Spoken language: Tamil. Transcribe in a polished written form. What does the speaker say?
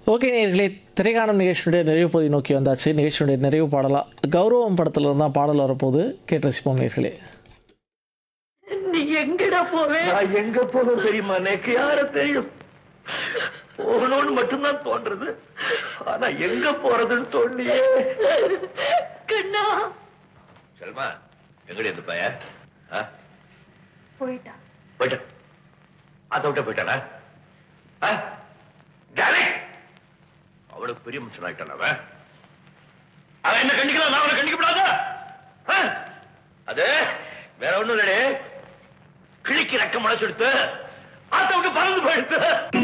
ஓகே நேயர்களே, திரைக்காணும் நிகழ்ச்சியுடைய நிறைவு பகுதி நோக்கி வந்தாச்சு. நிகழ்ச்சியுடைய நிறைவு பாடலா கௌரவம் படத்துல இருந்தால் பாடல் வரப்போது கேட்டு ரசிப்போம் நேயர்களே. நீ எங்கடா போவே? நான் எங்க போதும் தெரியுமா? எனக்கு யார தெரியும்? போகணும்னு மட்டும்தான் தோன்றது. ஆனா எங்க போறதுன்னு தோண்டியே. கண்ணா செல்மா, எங்கடி இந்த பையன்? போயிட்டா. போயிட்டான். அதை விட்ட போயிட்டானா? அவனுக்கு பெரிய மனுஷன் ஆயிட்டான். அவன் என்ன கண்டிக்கலாம், நான் அவனை கண்டிக்கப்படாதா? அது வேற ஒண்ணும் இல்லடே, கிழிக்கு ரக்கம் முளைச்செடுத்து ஆத்த விட்டு பறந்து போயிடுத்து.